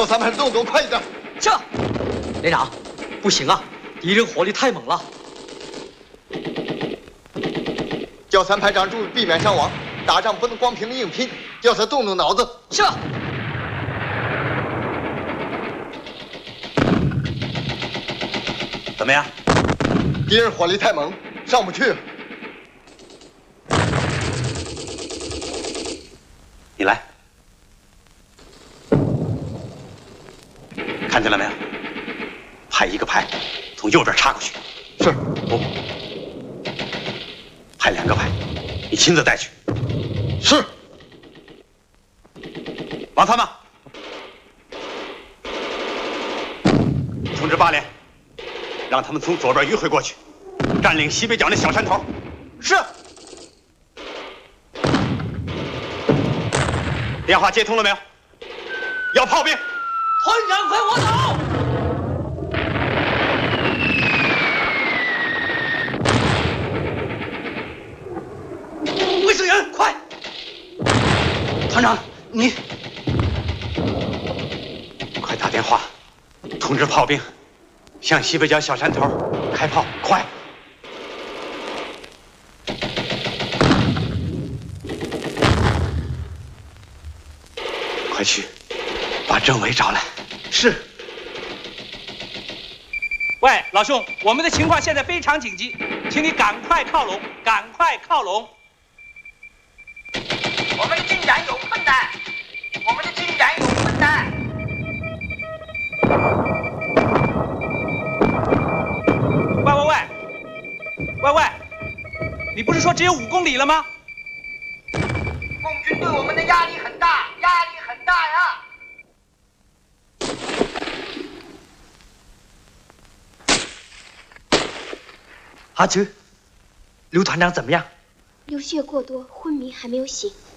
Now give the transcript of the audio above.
叫3排动作快一点。 是。连长，不行啊，敌人火力太猛了。 叫3排长注意避免伤亡，打仗不能光凭硬拼，叫他动动脑子。 是。 怎么样？ 敌人火力太猛，上不去。 你来，看见了没有？派一个排从右边插过去。 是。 不，派2个排，你亲自带去。 是。 王参谋，通知8连，让他们从左边迂回过去，占领西北角那小山头。 是。 电话接通了没有？要炮兵。 团长，快火走！卫生员，快！团长，你快打电话，通知炮兵，向西北角小山头开炮，快！快去，把政委找来。 是。 喂，老兄，我们的情况现在非常紧急，请你赶快靠拢，赶快靠拢。 我们的进展有困难，我们的进展有困难。 喂，你不是说只有5公里了吗？ 共军对我们的压力很大，压力很大呀！ 阿菊，刘团长怎么样？ 流血过多，昏迷，还没有醒。